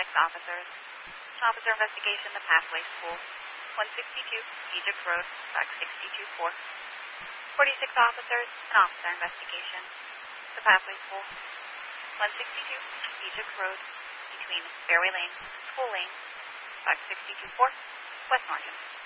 officers. Officer investigation, the Pathway School. 162 Egypt Road, Box 62-4. 46 officers, an officer investigation. The Pathway School. 162 Egypt Road, between Fairway Lane and School Lane, Box 62-4, West Norton.